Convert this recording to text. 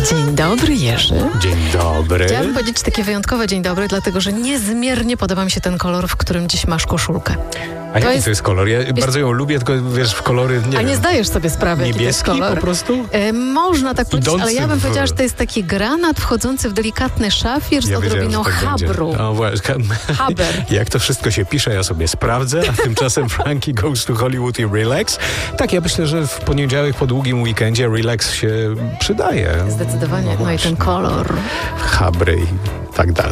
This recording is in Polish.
Dzień dobry, Jerzy. Dzień dobry. Chciałabym powiedzieć takie wyjątkowe dzień dobry, dlatego że niezmiernie podoba mi się ten kolor, w którym dziś masz koszulkę. A jaki to jest kolor? Ja bardzo ją lubię, tylko wiesz, w kolory, nie A wiem. nie zdajesz sobie sprawy, jaki to jest Niebieski kolor. po prostu? Można tak powiedzieć, Idący ale ja bym w- powiedziała, że to jest taki granat wchodzący w delikatny szafir z odrobiną że tak habru. będzie. O, właśnie. Haber. Jak to wszystko się pisze, ja sobie sprawdzę, a tymczasem Frankie goes to Hollywood i relax. Tak, ja myślę, że w poniedziałek po długim weekendzie relax się przydaje. Zdecydowanie. No i ten kolor. Habry i tak dalej.